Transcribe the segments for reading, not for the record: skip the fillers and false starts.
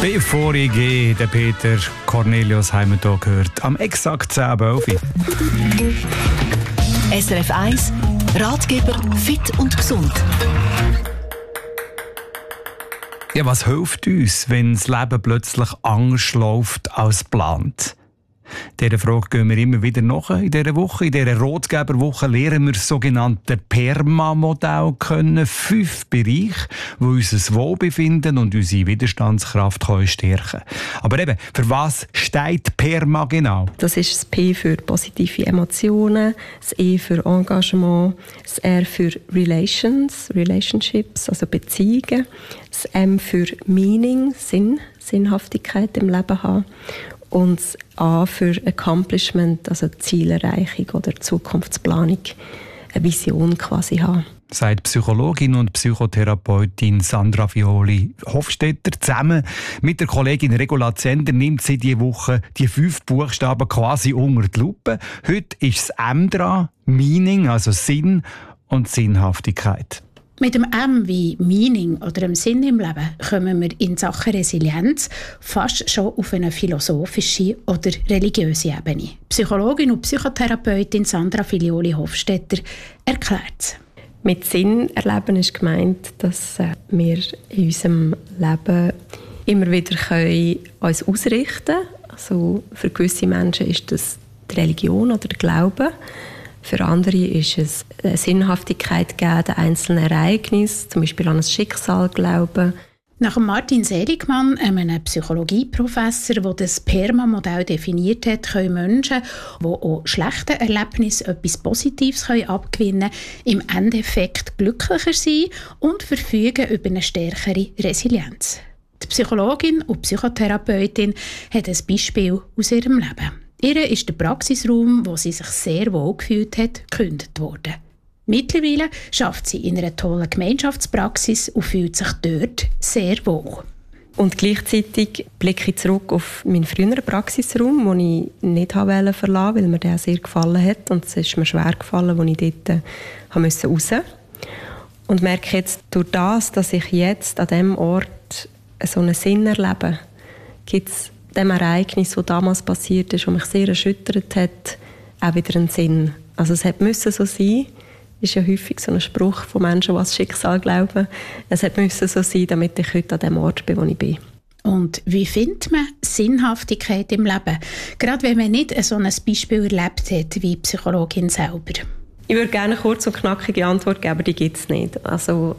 Bevor ich gehe, der Peter Cornelius haben wir hier gehört. Am exakt 10:11 SRF 1, Ratgeber fit und gesund. Ja, was hilft uns, wenn das Leben plötzlich anders läuft als geplant? Dieser Frage gehen wir immer wieder nach in dieser Woche. In dieser Ratgeberwoche lernen wir das sogenannte PERMA-Modell kennen. 5 Bereiche, die unser Wohlbefinden und unsere Widerstandskraft stärken können. Aber eben, für was steht PERMA genau? Das ist das P für positive Emotionen, das E für Engagement, das R für Relationships, also Beziehungen, das M für Meaning, Sinnhaftigkeit im Leben haben. Und das A für Accomplishment, also Zielerreichung oder Zukunftsplanung, eine Vision quasi haben. Sagt Psychologin und Psychotherapeutin Sandra Fioli-Hofstetter. Zusammen mit der Kollegin Regula Zender nimmt sie diese Woche die 5 Buchstaben quasi unter die Lupe. Heute ist das M dran, Meaning, also Sinn und Sinnhaftigkeit. Mit dem M wie Meaning oder dem Sinn im Leben kommen wir in Sachen Resilienz fast schon auf eine philosophische oder religiöse Ebene. Psychologin und Psychotherapeutin Sandra Fioli-Hofstetter erklärt es. Mit Sinn erleben ist gemeint, dass wir in unserem Leben immer wieder uns ausrichten können. Also für gewisse Menschen ist das die Religion oder der Glaube. Für andere ist es eine Sinnhaftigkeit geben, den einzelnen Ereignissen, zum Beispiel an ein Schicksal glauben. Nach Martin Seligmann, einem Psychologieprofessor, der das PERMA-Modell definiert hat, können Menschen, die auch schlechten Erlebnissen etwas Positives abgewinnen können, im Endeffekt glücklicher sein und verfügen über eine stärkere Resilienz. Die Psychologin und Psychotherapeutin hat ein Beispiel aus ihrem Leben. Ihr ist der Praxisraum, wo sie sich sehr wohl gefühlt hat, gekündigt worden. Mittlerweile arbeitet sie in einer tollen Gemeinschaftspraxis und fühlt sich dort sehr wohl. Und gleichzeitig blicke ich zurück auf meinen früheren Praxisraum, den ich nicht verlassen wollte, weil mir der sehr gefallen hat. Und es ist mir schwer gefallen, als ich dort raus musste. Und merke jetzt, durch das, dass ich jetzt an diesem Ort so einen Sinn erlebe, gibt es dem Ereignis, das damals passiert ist und mich sehr erschüttert hat, auch wieder einen Sinn. Also es musste so sein. Das ist ja häufig so ein Spruch von Menschen, die an das Schicksal glauben. Es musste so sein, damit ich heute an dem Ort bin, wo ich bin. Und wie findet man Sinnhaftigkeit im Leben? Gerade wenn man nicht so ein Beispiel erlebt hat wie die Psychologin selber. Ich würde gerne eine kurz und knackige Antwort geben, aber die gibt es nicht. Also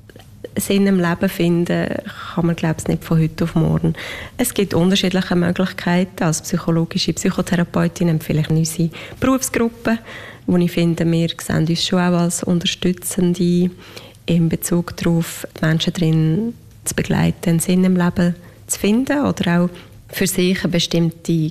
Sinn im Leben finden kann man, glaube ich, nicht von heute auf morgen. Es gibt unterschiedliche Möglichkeiten. Als psychologische Psychotherapeutin empfehle ich unsere Berufsgruppe, wo ich finde, wir sehen uns schon auch als Unterstützende in Bezug darauf, die Menschen darin zu begleiten, einen Sinn im Leben zu finden oder auch für sich eine bestimmte